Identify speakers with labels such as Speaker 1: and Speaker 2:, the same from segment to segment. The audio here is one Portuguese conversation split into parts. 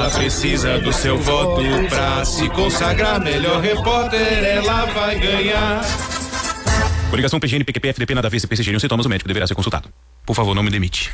Speaker 1: ela precisa do seu voto pra se consagrar melhor repórter, ela vai ganhar.
Speaker 2: Coligação PGN, PQP, FDP, nada a ver, se persistirem os sintomas, o médico deverá ser consultado. Por favor, não me demite.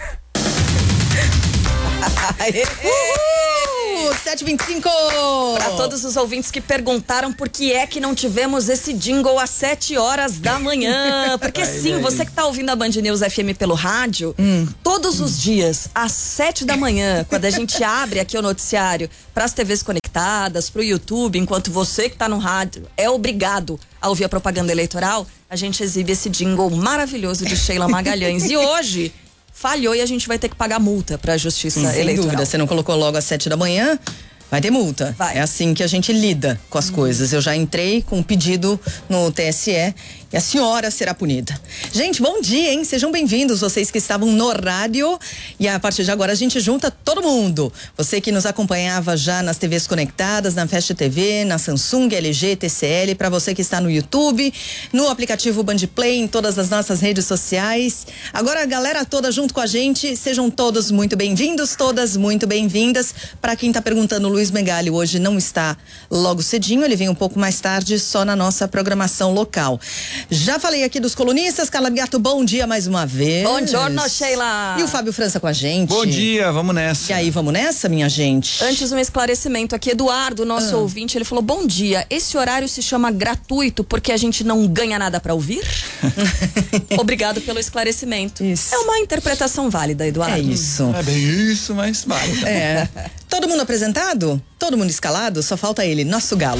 Speaker 3: 7h25.
Speaker 4: Para todos os ouvintes que perguntaram por que é que não tivemos esse jingle às 7 horas da manhã. Porque sim, você que tá ouvindo a Band News FM pelo rádio, todos os dias, às 7 da manhã, quando a gente abre aqui o noticiário para as TVs conectadas, pro YouTube, enquanto você que tá no rádio é obrigado a ouvir a propaganda eleitoral, a gente exibe esse jingle maravilhoso de Sheila Magalhães. E hoje falhou e a gente vai ter que pagar multa pra Justiça Eleitoral.
Speaker 3: Sem dúvida, você não colocou logo às 7 da manhã, vai ter multa.
Speaker 4: Vai.
Speaker 3: É assim que a gente lida com as coisas. Eu já entrei com um pedido no TSE e a senhora será punida. Gente, bom dia, hein? Sejam bem-vindos, vocês que estavam no rádio. E a partir de agora a gente junta todo mundo. Você que nos acompanhava já nas TVs conectadas, na Fast TV, na Samsung, LG, TCL, para você que está no YouTube, no aplicativo Band Play, em todas as nossas redes sociais. Agora a galera toda junto com a gente, sejam todos muito bem-vindos, todas muito bem-vindas. Para quem tá perguntando, o Luiz Megali hoje não está logo cedinho, ele vem um pouco mais tarde, só na nossa programação local. Já falei aqui dos colunistas, Carla Bigato, bom dia mais uma vez.
Speaker 4: Bom giorno, Sheila.
Speaker 3: E o Fábio França com a gente.
Speaker 5: Bom dia, vamos nessa.
Speaker 3: E aí, vamos nessa, minha gente?
Speaker 4: Antes um esclarecimento aqui, Eduardo, nosso ouvinte, ele falou, bom dia, esse horário se chama gratuito porque a gente não ganha nada pra ouvir? Obrigado pelo esclarecimento.
Speaker 3: Isso.
Speaker 4: É uma interpretação válida, Eduardo.
Speaker 3: É isso.
Speaker 5: É bem isso, mas vale.
Speaker 3: É. Todo mundo apresentado? Todo mundo escalado? Só falta ele, nosso galo.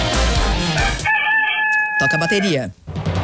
Speaker 3: Toca a bateria.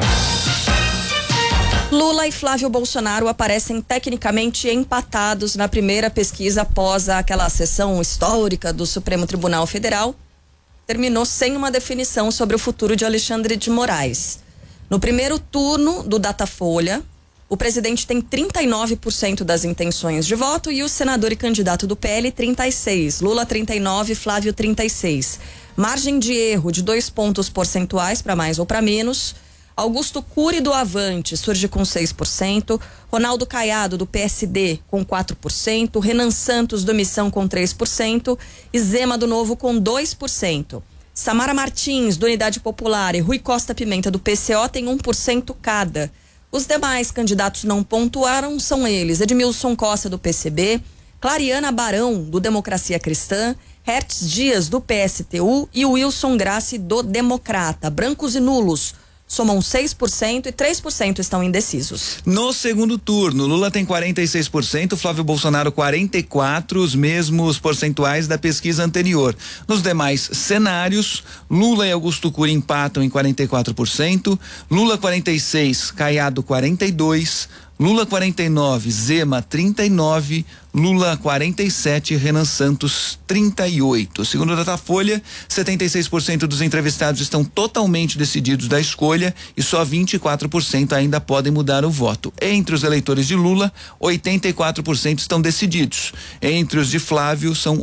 Speaker 4: Lula e Flávio Bolsonaro aparecem tecnicamente empatados na primeira pesquisa após aquela sessão histórica do Supremo Tribunal Federal. Terminou sem uma definição sobre o futuro de Alexandre de Moraes. No primeiro turno do Datafolha, o presidente tem 39% das intenções de voto e o senador e candidato do PL 36%. Lula 39%, Flávio 36%. Margem de erro de 2 pontos percentuais para mais ou para menos. Augusto Cury do Avante surge com 6%, Ronaldo Caiado do PSD com 4%, Renan Santos do Missão com 3% e Zema do Novo com 2%. Samara Martins do Unidade Popular e Rui Costa Pimenta do PCO tem 1% cada. Os demais candidatos não pontuaram são eles: Edmilson Costa do PCB, Clariana Barão do Democracia Cristã, Hertz Dias do PSTU e Wilson Grassi do Democrata. Brancos e nulos somam 6% e 3% estão indecisos.
Speaker 5: No segundo turno, Lula tem 46%, Flávio Bolsonaro 44%, os mesmos percentuais da pesquisa anterior. Nos demais cenários, Lula e Augusto Cury empatam em 44%, Lula 46%, Caiado 42%, Lula 49%, Zema 39%, Lula 47%, Renan Santos 38%. Segundo a Datafolha, 76% dos entrevistados estão totalmente decididos da escolha e só 24% ainda podem mudar o voto. Entre os eleitores de Lula, 84% estão decididos. Entre os de Flávio, são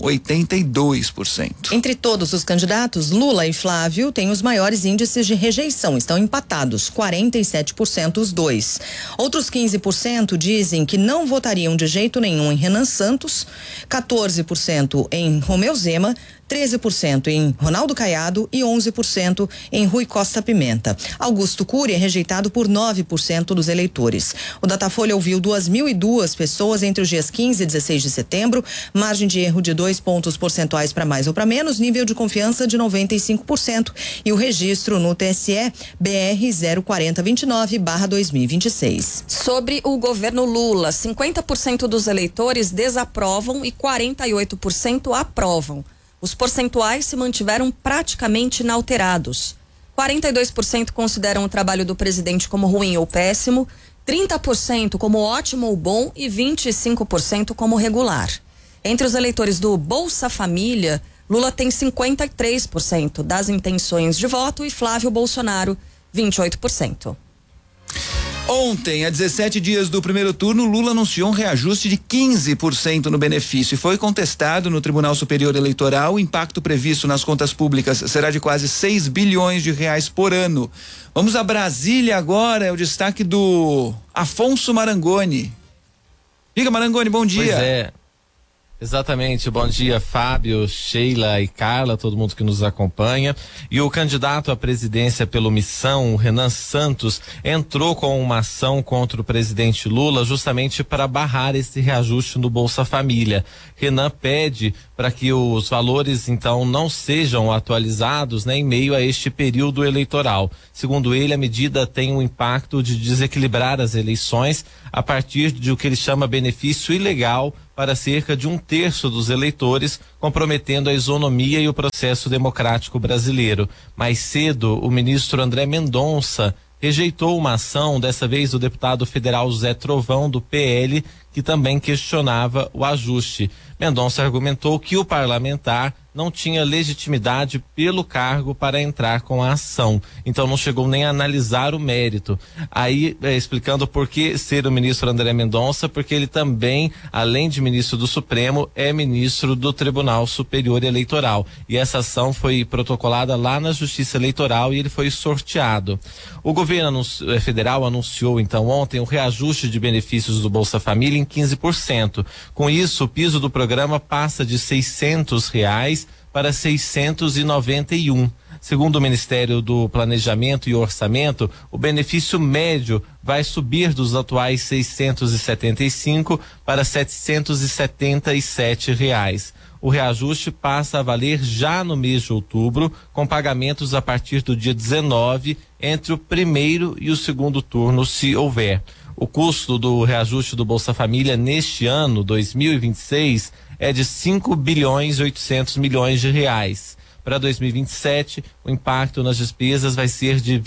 Speaker 5: 82%.
Speaker 3: Entre todos os candidatos, Lula e Flávio têm os maiores índices de rejeição, estão empatados, 47% os dois. Outros 15% dizem que não votariam de jeito nenhum em Renan Santos, 14% em Romeu Zema, 13% em Ronaldo Caiado e 11% em Rui Costa Pimenta. Augusto Cury é rejeitado por 9% dos eleitores. O Datafolha ouviu 2.002 pessoas entre os dias 15 e 16 de setembro, margem de erro de 2 pontos percentuais para mais ou para menos, nível de confiança de 95% e o registro no TSE BR 04029/2026.
Speaker 4: Sobre o governo Lula, 50% dos eleitores desaprovam e 48% aprovam. Os percentuais se mantiveram praticamente inalterados. 42% consideram o trabalho do presidente como ruim ou péssimo, 30% como ótimo ou bom e 25% como regular. Entre os eleitores do Bolsa Família, Lula tem 53% das intenções de voto e Flávio Bolsonaro 28%.
Speaker 5: Ontem, a 17 dias do primeiro turno, Lula anunciou um reajuste de 15% no benefício e foi contestado no Tribunal Superior Eleitoral. O impacto previsto nas contas públicas será de quase 6 bilhões de reais por ano. Vamos a Brasília agora, é o destaque do Afonso Marangoni. Diga, Marangoni, bom dia.
Speaker 6: Pois é. Exatamente, bom dia Fábio, Sheila e Carla, todo mundo que nos acompanha. E o candidato à presidência pelo Missão, o Renan Santos, entrou com uma ação contra o presidente Lula justamente para barrar esse reajuste no Bolsa Família. Renan pede para que os valores então não sejam atualizados, né, em meio a este período eleitoral. Segundo ele, a medida tem um impacto de desequilibrar as eleições a partir de o que ele chama benefício ilegal para cerca de 1/3 dos eleitores, comprometendo a isonomia e o processo democrático brasileiro. Mais cedo, o ministro André Mendonça rejeitou uma ação, dessa vez do deputado federal Zé Trovão, do PL, que também questionava o ajuste. Mendonça argumentou que o parlamentar não tinha legitimidade pelo cargo para entrar com a ação, então não chegou nem a analisar o mérito. Aí, explicando por que ser o ministro André Mendonça, porque ele também, além de ministro do Supremo, é ministro do Tribunal Superior Eleitoral. E essa ação foi protocolada lá na Justiça Eleitoral e ele foi sorteado. O governo federal anunciou então ontem o reajuste de benefícios do Bolsa Família em 15%. Com isso, o piso do programa passa de R$600 para 691. Segundo o Ministério do Planejamento e Orçamento, o benefício médio vai subir dos atuais 675 para R$777. O reajuste passa a valer já no mês de outubro, com pagamentos a partir do dia 19, entre o primeiro e o segundo turno, se houver. O custo do reajuste do Bolsa Família neste ano, 2026, é de 5,8 bilhões. Para 2027, o impacto nas despesas vai ser de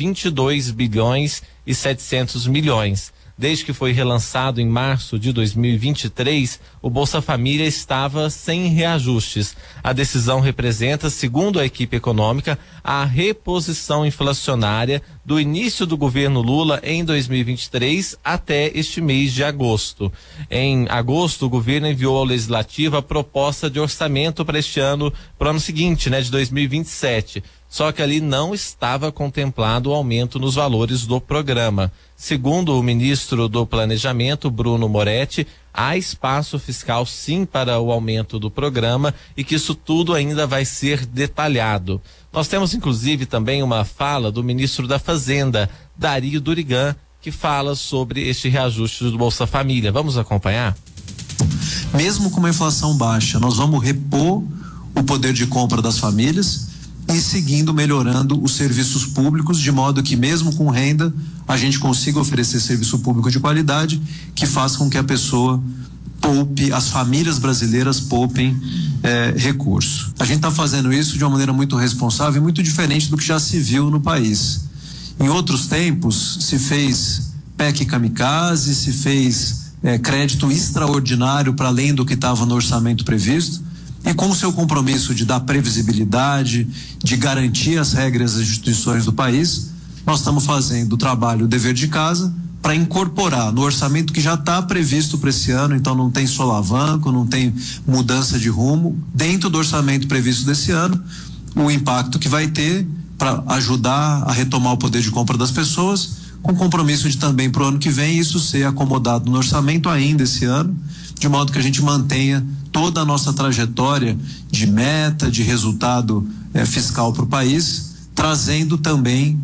Speaker 6: 22,7 bilhões. Desde que foi relançado em março de 2023, o Bolsa Família estava sem reajustes. A decisão representa, segundo a equipe econômica, a reposição inflacionária do início do governo Lula em 2023 até este mês de agosto. Em agosto, o governo enviou ao Legislativo a proposta de orçamento para este ano, para o ano seguinte, de 2027. Só que ali não estava contemplado o aumento nos valores do programa. Segundo o ministro do Planejamento, Bruno Moretti, há espaço fiscal sim para o aumento do programa e que isso tudo ainda vai ser detalhado. Nós temos inclusive também uma fala do ministro da Fazenda, Dario Durigan, que fala sobre este reajuste do Bolsa Família. Vamos acompanhar?
Speaker 7: Mesmo com uma inflação baixa, nós vamos repor o poder de compra das famílias e seguindo melhorando os serviços públicos, de modo que mesmo com renda a gente consiga oferecer serviço público de qualidade que faça com que a pessoa poupe, as famílias brasileiras poupem recurso. A gente está fazendo isso de uma maneira muito responsável e muito diferente do que já se viu no país. Em outros tempos se fez PEC kamikaze, se fez crédito extraordinário para além do que estava no orçamento previsto. E com o seu compromisso de dar previsibilidade, de garantir as regras das instituições do país, nós estamos fazendo o trabalho, o dever de casa, para incorporar no orçamento que já está previsto para esse ano, então não tem solavanco, não tem mudança de rumo, dentro do orçamento previsto desse ano, o impacto que vai ter para ajudar a retomar o poder de compra das pessoas, com compromisso de também para o ano que vem isso ser acomodado no orçamento ainda esse ano, de modo que a gente mantenha toda a nossa trajetória de meta, de resultado fiscal para o país, trazendo também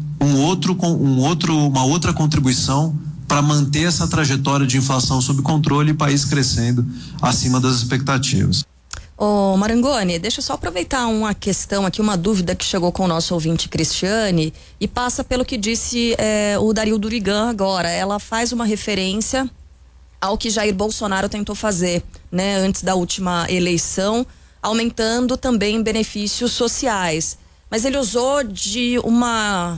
Speaker 7: uma outra contribuição para manter essa trajetória de inflação sob controle e o país crescendo acima das expectativas.
Speaker 4: Ô Marangoni, deixa eu só aproveitar uma questão aqui, uma dúvida que chegou com o nosso ouvinte Cristiane e passa pelo que disse o Dario Durigan agora. Ela faz uma referência ao que Jair Bolsonaro tentou fazer, antes da última eleição, aumentando também benefícios sociais. Mas ele usou de uma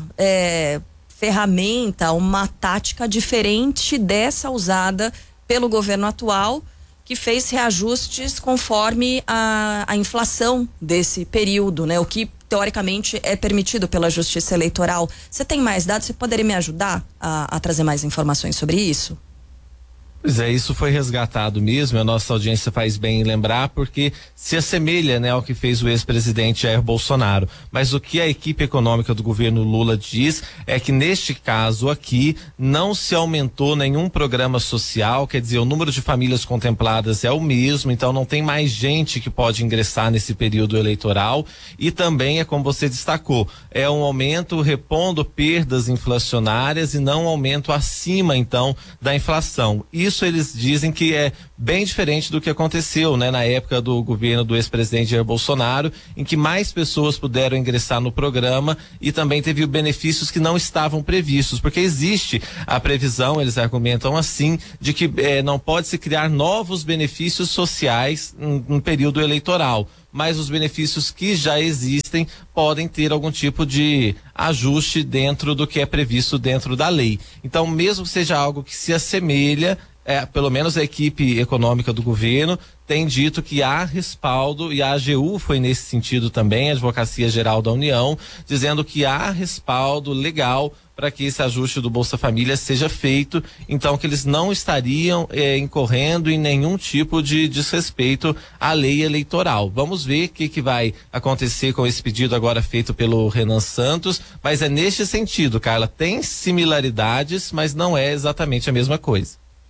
Speaker 4: ferramenta, uma tática diferente dessa usada pelo governo atual, que fez reajustes conforme a inflação desse período, o que teoricamente é permitido pela Justiça Eleitoral. Você tem mais dados? Você poderia me ajudar a trazer mais informações sobre isso?
Speaker 6: Pois é, isso foi resgatado mesmo, a nossa audiência faz bem em lembrar, porque se assemelha, né, ao que fez o ex-presidente Jair Bolsonaro. Mas o que a equipe econômica do governo Lula diz é que neste caso aqui não se aumentou nenhum programa social, quer dizer, o número de famílias contempladas é o mesmo, então não tem mais gente que pode ingressar nesse período eleitoral, e também é como você destacou, é um aumento repondo perdas inflacionárias e não um aumento acima então da inflação. Isso eles dizem que é bem diferente do que aconteceu, né, na época do governo do ex-presidente Jair Bolsonaro, em que mais pessoas puderam ingressar no programa e também teve benefícios que não estavam previstos, porque existe a previsão, eles argumentam assim, de que não pode se criar novos benefícios sociais no período eleitoral, mas os benefícios que já existem podem ter algum tipo de ajuste dentro do que é previsto dentro da lei. Então, mesmo que seja algo que se assemelha, pelo menos a equipe econômica do governo tem dito que há respaldo, e a AGU foi nesse sentido também, a Advocacia Geral da União, dizendo que há respaldo legal para que esse ajuste do Bolsa Família seja feito, então que eles não estariam incorrendo em nenhum tipo de desrespeito à lei eleitoral. Vamos ver o que vai acontecer com esse pedido agora feito pelo Renan Santos, mas é neste sentido, Carla, tem similaridades, mas não é exatamente a mesma coisa.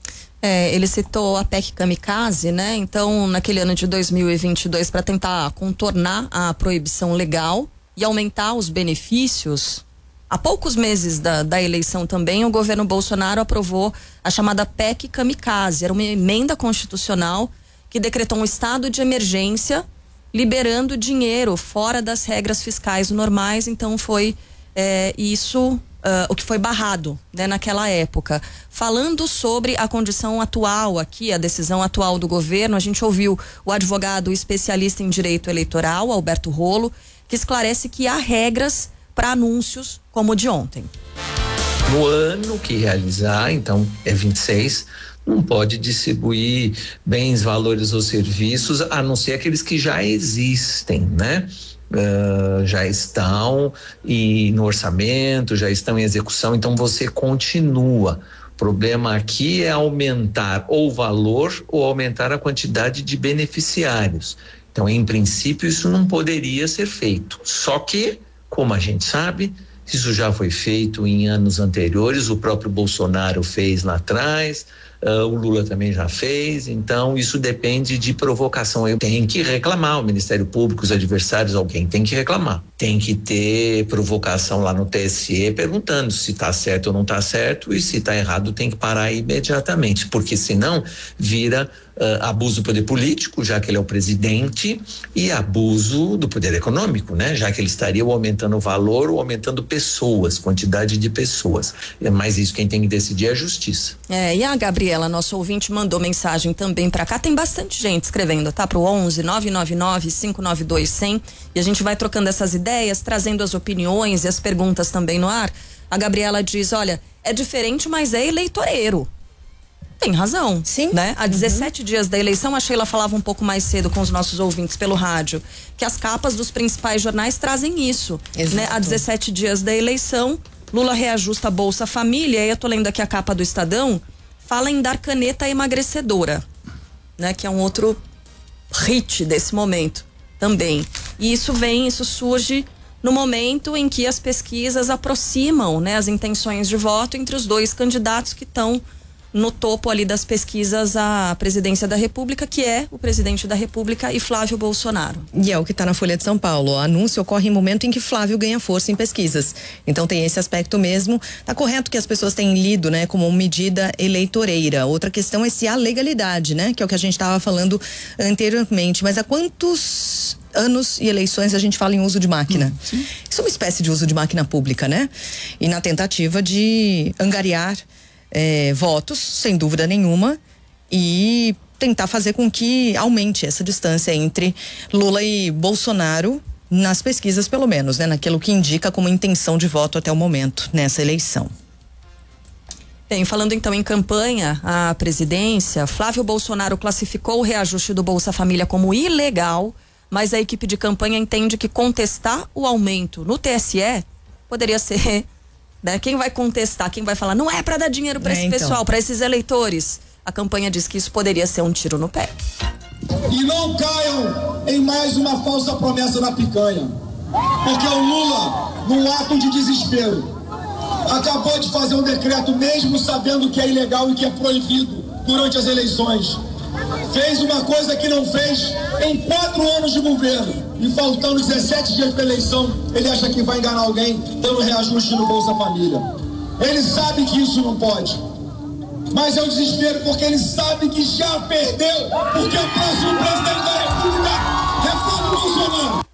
Speaker 4: Ele citou a PEC Kamikaze, né? Então, naquele ano de 2022, para tentar contornar a proibição legal e aumentar os benefícios, há poucos meses da eleição também, o governo Bolsonaro aprovou a chamada PEC Kamikaze. Era uma emenda constitucional que decretou um estado de emergência, liberando dinheiro fora das regras fiscais normais. Então, foi isso... o que foi barrado, né, naquela época. Falando sobre a condição atual aqui, a decisão atual do governo, a gente ouviu o advogado especialista em direito eleitoral, Alberto Rolo, que esclarece que há regras para anúncios como o de ontem.
Speaker 8: No ano que realizar, então é 26, não pode distribuir bens, valores ou serviços, a não ser aqueles que já existem, né? Já estão no orçamento, já estão em execução, então você continua. O problema aqui é aumentar ou o valor ou aumentar a quantidade de beneficiários. Então, em princípio, isso não poderia ser feito. Só que, como a gente sabe, isso já foi feito em anos anteriores, o próprio Bolsonaro fez lá atrás, o Lula também já fez, então isso depende de provocação. Eu tenho que reclamar, o Ministério Público, os adversários, alguém tem que reclamar. Tem que ter provocação lá no TSE perguntando se está certo ou não está certo, e se está errado tem que parar imediatamente, porque senão vira abuso do poder político, já que ele é o presidente, e abuso do poder econômico, né? Já que ele estaria aumentando o valor ou aumentando pessoas, quantidade de pessoas. Mas isso quem tem que decidir é a justiça.
Speaker 4: E a Gabriela, nossa ouvinte, mandou mensagem também para cá. Tem bastante gente escrevendo, tá? Pro 11-999-592-100, e a gente vai trocando essas ideias, trazendo as opiniões e as perguntas também no ar. A Gabriela diz, olha, é diferente, mas é eleitoreiro. Tem razão.
Speaker 3: Sim.
Speaker 4: Né? Há 17 dias da eleição, a Sheila falava um pouco mais cedo com os nossos ouvintes pelo rádio, que as capas dos principais jornais trazem isso. Né? Há 17 dias da eleição, Lula reajusta a Bolsa Família, e eu tô lendo aqui a capa do Estadão, fala em dar caneta emagrecedora, né? Que é um outro hit desse momento também. E isso surge no momento em que as pesquisas aproximam, né, as intenções de voto entre os dois candidatos que estão no topo ali das pesquisas à presidência da República, que é o presidente da República e Flávio Bolsonaro.
Speaker 3: E é o que está na Folha de São Paulo. O anúncio ocorre em momento em que Flávio ganha força em pesquisas. Então tem esse aspecto mesmo. Tá correto que as pessoas têm lido, né, como medida eleitoreira. Outra questão é se há legalidade, né, que é o que a gente estava falando anteriormente. Mas há quantos anos e eleições a gente fala em uso de máquina? Isso é uma espécie de uso de máquina pública, né? E na tentativa de angariar votos, sem dúvida nenhuma, e tentar fazer com que aumente essa distância entre Lula e Bolsonaro nas pesquisas, pelo menos, né? Naquilo que indica como intenção de voto até o momento nessa eleição.
Speaker 4: Bem, falando então em campanha à presidência, Flávio Bolsonaro classificou o reajuste do Bolsa Família como ilegal, mas a equipe de campanha entende que contestar o aumento no TSE poderia ser... Né? Quem vai contestar, quem vai falar, não é para dar dinheiro para esse pessoal, para esses eleitores. A campanha diz que isso poderia ser um tiro no pé.
Speaker 9: E não caiam em mais uma falsa promessa da picanha. Porque o Lula, num ato de desespero, acabou de fazer um decreto mesmo sabendo que é ilegal e que é proibido durante as eleições. Fez uma coisa que não fez em 4 anos de governo. E faltando 17 dias para a eleição, ele acha que vai enganar alguém dando reajuste no Bolsa Família. Ele sabe que isso não pode. Mas é um desespero porque ele sabe que já perdeu. Porque o próximo presidente da República é Flávio Bolsonaro.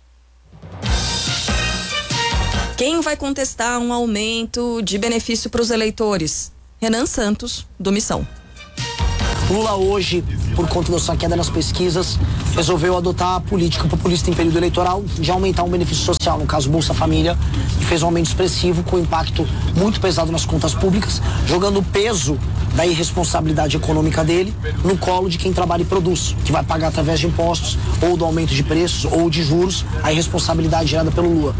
Speaker 4: Quem vai contestar um aumento de benefício para os eleitores? Renan Santos, do Missão.
Speaker 10: Lula hoje, por conta da sua queda nas pesquisas, resolveu adotar a política populista em período eleitoral de aumentar um benefício social, no caso Bolsa Família, e fez um aumento expressivo com impacto muito pesado nas contas públicas, jogando o peso da irresponsabilidade econômica dele no colo de quem trabalha e produz, que vai pagar através de impostos, ou do aumento de preços, ou de juros, a irresponsabilidade gerada pelo Lula.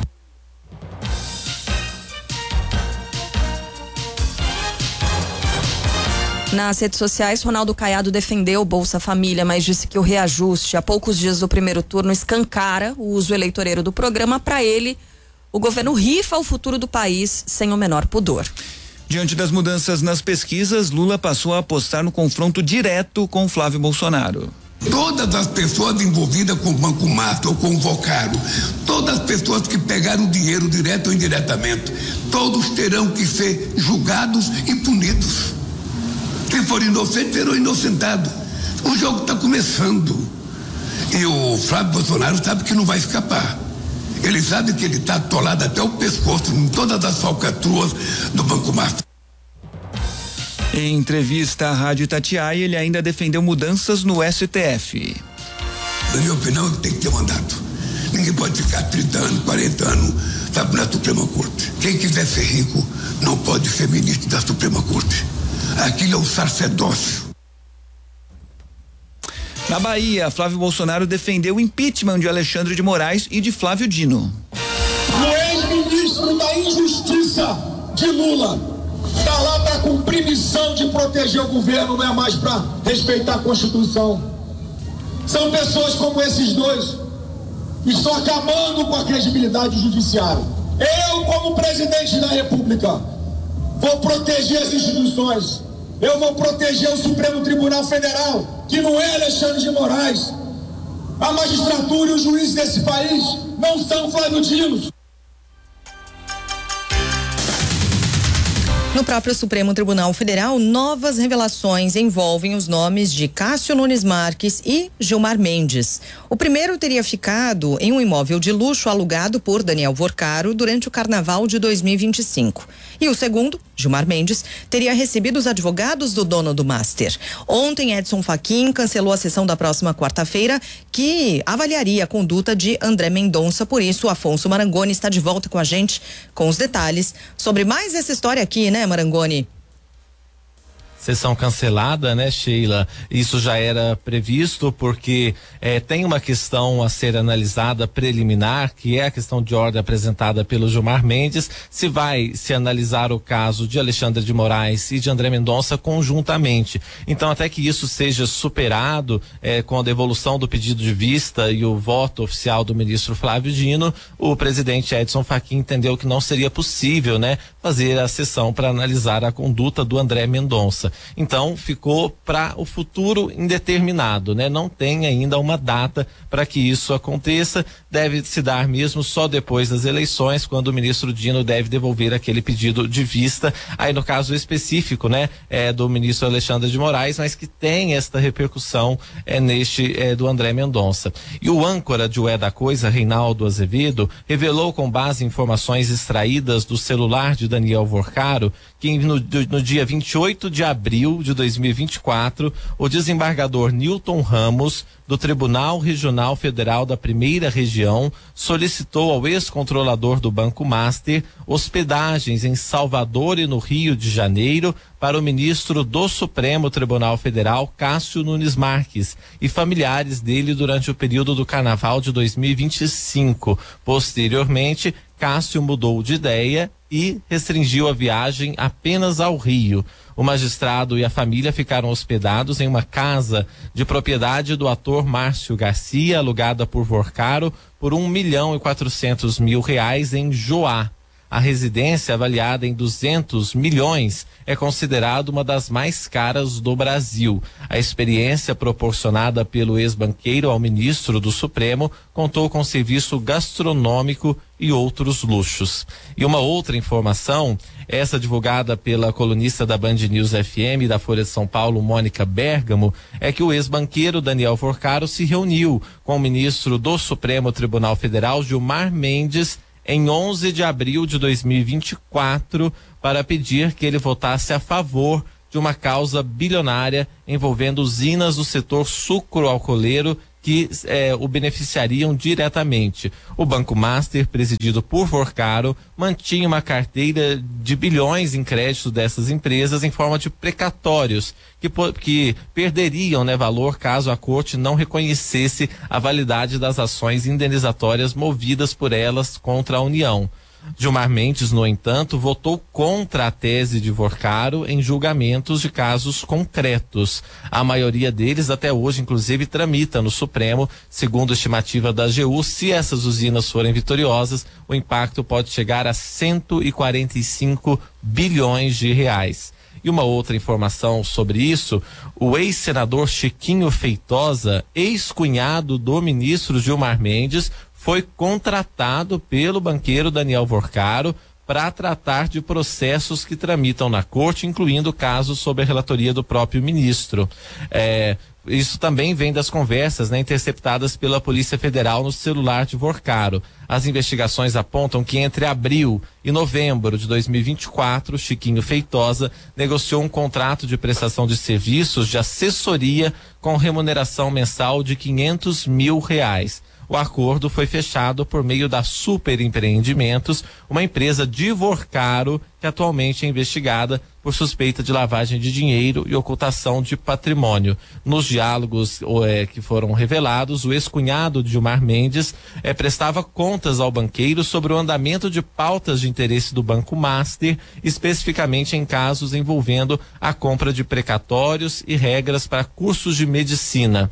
Speaker 4: Nas redes sociais, Ronaldo Caiado defendeu o Bolsa Família, mas disse que o reajuste a poucos dias do primeiro turno escancara o uso eleitoreiro do programa. Para ele, o governo rifa o futuro do país sem o menor pudor.
Speaker 5: Diante das mudanças nas pesquisas, Lula passou a apostar no confronto direto com Flávio Bolsonaro.
Speaker 11: Todas as pessoas envolvidas com o Banco Master ou com o Vocaro, todas as pessoas que pegaram dinheiro direto ou indiretamente, todos terão que ser julgados e punidos. Se for inocente, serão inocentados. O jogo está começando. E o Flávio Bolsonaro sabe que não vai escapar. Ele sabe que ele está atolado até o pescoço em todas as falcatruas do Banco Master.
Speaker 5: Em entrevista à Rádio Itatiaia, ele ainda defendeu mudanças no STF.
Speaker 11: Na minha opinião, tem que ter mandato. Ninguém pode ficar 30 anos, 40 anos, sabe, na Suprema Corte. Quem quiser ser rico não pode ser ministro da Suprema Corte. Aquilo é um sacerdócio.
Speaker 5: Na Bahia, Flávio Bolsonaro defendeu o impeachment de Alexandre de Moraes e de Flávio Dino.
Speaker 9: O ex-ministro da Injustiça de Lula está lá para cumprir missão de proteger o governo, não é mais para respeitar a Constituição. São pessoas como esses dois que estão acabando com a credibilidade do judiciário. Eu, como presidente da República, vou proteger as instituições. Eu vou proteger o Supremo Tribunal Federal, que não é Alexandre de Moraes. A magistratura e os juízes desse país não são Flávio Dino.
Speaker 3: No próprio Supremo Tribunal Federal, novas revelações envolvem os nomes de Cássio Nunes Marques e Gilmar Mendes. O primeiro teria ficado em um imóvel de luxo alugado por Daniel Vorcaro durante o Carnaval de 2025. E o segundo, Gilmar Mendes, teria recebido os advogados do dono do Master. Ontem, Edson Fachin cancelou a sessão da próxima quarta-feira, que avaliaria a conduta de André Mendonça. Por isso, Afonso Marangoni está de volta com a gente com os detalhes sobre mais essa história aqui, né, Marangoni?
Speaker 6: Sessão cancelada, né, Sheila? Isso já era previsto porque tem uma questão a ser analisada preliminar, que é a questão de ordem apresentada pelo Gilmar Mendes, se vai se analisar o caso de Alexandre de Moraes e de André Mendonça conjuntamente. Então, até que isso seja superado com a devolução do pedido de vista e o voto oficial do ministro Flávio Dino, o presidente Edson Fachin entendeu que não seria possível, né, fazer a sessão para analisar a conduta do André Mendonça. Então ficou para o futuro indeterminado, né? Não tem ainda uma data para que isso aconteça. Deve se dar mesmo só depois das eleições, quando o ministro Dino deve devolver aquele pedido de vista. Aí no caso específico, né, do ministro Alexandre de Moraes, mas que tem esta repercussão do André Mendonça. E o âncora de Ué da Coisa, Reinaldo Azevedo, revelou com base em informações extraídas do celular de Daniel Vorcaro que no dia 28 de abril de 2024, o desembargador Newton Ramos, do Tribunal Regional Federal da Primeira Região, solicitou ao ex-controlador do Banco Master hospedagens em Salvador e no Rio de Janeiro para o ministro do Supremo Tribunal Federal, Cássio Nunes Marques, e familiares dele durante o período do Carnaval de 2025. Posteriormente, Cássio mudou de ideia e restringiu a viagem apenas ao Rio. O magistrado e a família ficaram hospedados em uma casa de propriedade do ator Márcio Garcia, alugada por Vorcaro por R$1.400.000 em Joá. A residência, avaliada em 200 milhões, é considerada uma das mais caras do Brasil. A experiência proporcionada pelo ex-banqueiro ao ministro do Supremo contou com serviço gastronômico e outros luxos. E uma outra informação, essa divulgada pela colunista da Band News FM e da Folha de São Paulo, Mônica Bergamo, é que o ex-banqueiro Daniel Vorcaro se reuniu com o ministro do Supremo Tribunal Federal, Gilmar Mendes, em 11 de abril de 2024, para pedir que ele votasse a favor de uma causa bilionária envolvendo usinas do setor sucro-alcooleiro que o beneficiariam diretamente. O Banco Master, presidido por Vorcaro, mantinha uma carteira de bilhões em crédito dessas empresas em forma de precatórios, que perderiam, valor caso a corte não reconhecesse a validade das ações indenizatórias movidas por elas contra a União. Gilmar Mendes, no entanto, votou contra a tese de Vorcaro em julgamentos de casos concretos. A maioria deles, até hoje, inclusive, tramita no Supremo. Segundo a estimativa da AGU, se essas usinas forem vitoriosas, o impacto pode chegar a 145 bilhões de reais. E uma outra informação sobre isso, o ex-senador Chiquinho Feitosa, ex-cunhado do ministro Gilmar Mendes, foi contratado pelo banqueiro Daniel Vorcaro para tratar de processos que tramitam na corte, incluindo casos sob a relatoria do próprio ministro. Isso também vem das conversas interceptadas pela Polícia Federal no celular de Vorcaro. As investigações apontam que entre abril e novembro de 2024, Chiquinho Feitosa negociou um contrato de prestação de serviços de assessoria com remuneração mensal de R$500 mil. O acordo foi fechado por meio da Super Empreendimentos, uma empresa de Vorcaro que atualmente é investigada por suspeita de lavagem de dinheiro e ocultação de patrimônio. Nos diálogos que foram revelados, o ex-cunhado de Gilmar Mendes prestava contas ao banqueiro sobre o andamento de pautas de interesse do Banco Master, especificamente em casos envolvendo a compra de precatórios e regras para cursos de medicina.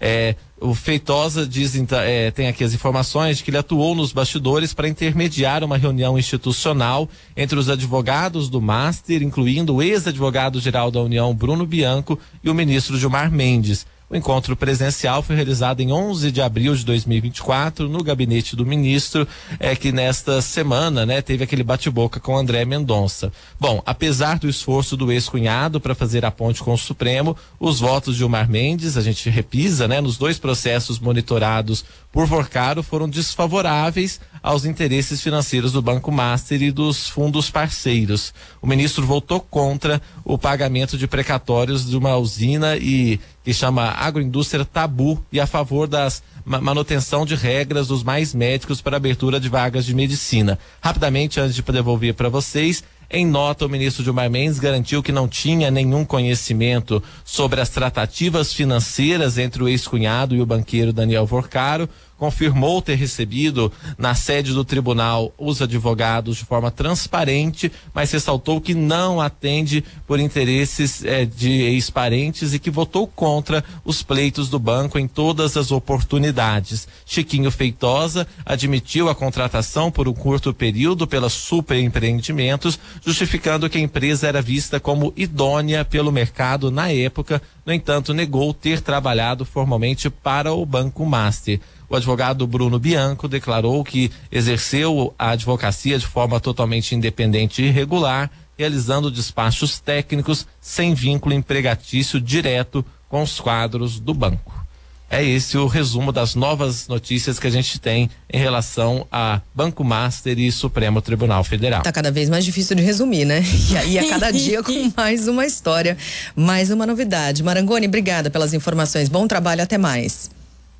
Speaker 6: O Feitosa tem aqui as informações de que ele atuou nos bastidores para intermediar uma reunião institucional entre os advogados do Master, incluindo o ex-advogado-geral da União, Bruno Bianco, e o ministro Gilmar Mendes. O encontro presencial foi realizado em 11 de abril de 2024 no gabinete do ministro, que nesta semana, teve aquele bate-boca com André Mendonça. Bom, apesar do esforço do ex-cunhado para fazer a ponte com o Supremo, os votos de Gilmar Mendes, a gente repisa, nos dois processos monitorados por Vorcaro, foram desfavoráveis aos interesses financeiros do Banco Master e dos fundos parceiros. O ministro votou contra o pagamento de precatórios de uma usina que chama Agroindústria Tabu e a favor das manutenção de regras dos mais médicos para abertura de vagas de medicina. Rapidamente, antes de devolver para vocês, em nota, o ministro Gilmar Mendes garantiu que não tinha nenhum conhecimento sobre as tratativas financeiras entre o ex-cunhado e o banqueiro Daniel Vorcaro, confirmou ter recebido na sede do tribunal os advogados de forma transparente, mas ressaltou que não atende por interesses de ex-parentes e que votou contra os pleitos do banco em todas as oportunidades. Chiquinho Feitosa admitiu a contratação por um curto período pela Super Empreendimentos, justificando que a empresa era vista como idônea pelo mercado na época. No entanto, negou ter trabalhado formalmente para o Banco Master. O advogado Bruno Bianco declarou que exerceu a advocacia de forma totalmente independente e regular, realizando despachos técnicos sem vínculo empregatício direto com os quadros do banco. É esse o resumo das novas notícias que a gente tem em relação a Banco Master e Supremo Tribunal Federal.
Speaker 3: Tá cada vez mais difícil de resumir, né? E aí a cada dia com mais uma história, mais uma novidade. Marangoni, obrigada pelas informações. Bom trabalho, até mais.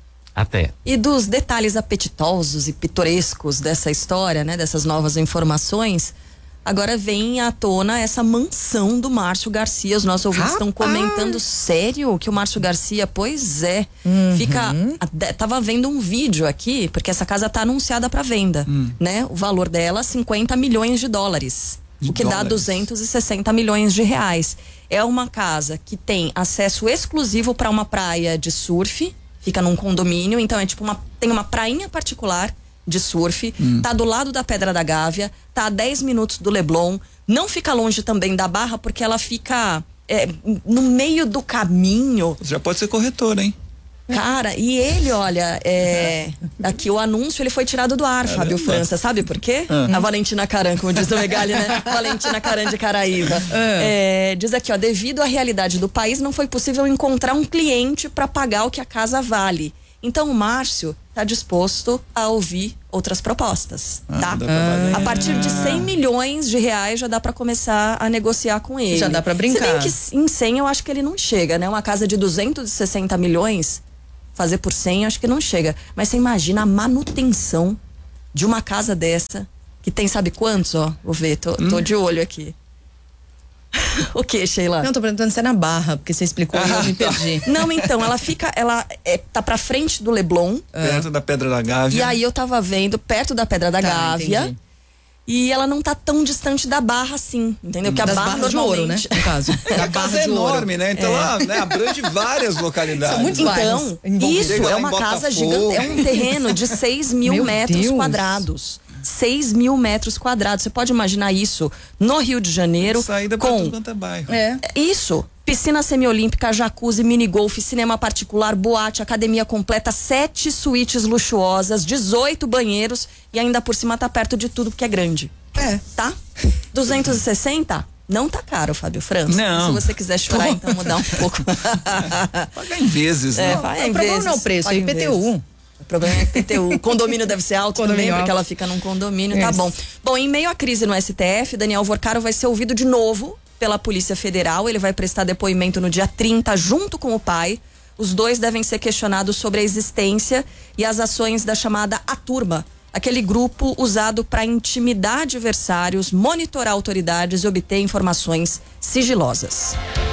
Speaker 6: Até.
Speaker 4: E dos detalhes apetitosos e pitorescos dessa história, dessas novas informações, agora vem à tona essa mansão do Márcio Garcia. Os nossos ouvintes estão comentando, sério, que o Márcio Garcia, pois é, tava vendo um vídeo aqui, porque essa casa tá anunciada para venda, né? O valor dela, 50 milhões de dólares, o que dá 260 milhões de reais. É uma casa que tem acesso exclusivo para uma praia de surf, fica num condomínio, então é tipo tem uma prainha particular de surf, tá do lado da Pedra da Gávea, tá a 10 minutos do Leblon, não fica longe também da Barra, porque ela fica no meio do caminho.
Speaker 5: Já pode ser corretor, hein?
Speaker 4: Cara, e ele, olha, aqui o anúncio, ele foi tirado do ar, Fábio França, sabe por quê? A Valentina Caran, como diz o Megali, né? Valentina Caran de Caraíva. Diz aqui, ó, devido à realidade do país, não foi possível encontrar um cliente para pagar o que a casa vale. Então o Márcio está disposto a ouvir outras propostas, tá? A partir de 100 milhões de reais já dá para começar a negociar com ele.
Speaker 3: Já dá para brincar.
Speaker 4: Se bem que em 100 eu acho que ele não chega, né? Uma casa de 260 milhões, fazer por 100 eu acho que não chega. Mas você imagina a manutenção de uma casa dessa, que tem sabe quantos, ó? Vou ver, tô de olho aqui. O que, Sheila?
Speaker 3: Não, tô perguntando se é na Barra, porque você explicou e eu me perdi.
Speaker 4: Não, então, ela tá pra frente do Leblon.
Speaker 5: Perto da Pedra da Gávea.
Speaker 4: E aí eu tava vendo, perto da Pedra da Gávea.
Speaker 3: Entendi.
Speaker 4: E ela não tá tão distante da Barra assim, entendeu? Porque
Speaker 3: das
Speaker 4: a Barra
Speaker 3: Barras de Ouro, né? No caso.
Speaker 5: A casa é enorme, né? Então ela abrange várias localidades.
Speaker 3: São muitos
Speaker 4: Então, isso é uma casa gigante, é um terreno de 6 mil
Speaker 3: Meu
Speaker 4: metros
Speaker 3: Deus.
Speaker 4: quadrados. 6 mil metros quadrados. Você pode imaginar isso no Rio de Janeiro.
Speaker 5: Saída pra tudo quanto é bairro.
Speaker 4: Isso. Piscina semiolímpica, jacuzzi, minigolf, cinema particular, boate, academia completa, 7 suítes luxuosas, 18 banheiros e ainda por cima tá perto de tudo porque é grande. Tá? 260? Não tá caro, Fábio França.
Speaker 5: Não.
Speaker 4: Se você quiser chorar, então mudar um pouco.
Speaker 5: Paga em vezes, né?
Speaker 4: Paga em
Speaker 3: O problema
Speaker 4: vezes.
Speaker 3: não é o preço, é
Speaker 4: Paga em
Speaker 3: IPTU.
Speaker 4: vezes. O problema é que IPTU. O condomínio deve ser alto também,
Speaker 3: Condomínio
Speaker 4: porque
Speaker 3: alto.
Speaker 4: ela fica num condomínio, tá bom. Bom, em meio à crise no STF, Daniel Vorcaro vai ser ouvido de novo pela Polícia Federal. Ele vai prestar depoimento no dia 30, junto com o pai. Os dois devem ser questionados sobre a existência e as ações da chamada A Turma, aquele grupo usado para intimidar adversários, monitorar autoridades e obter informações sigilosas.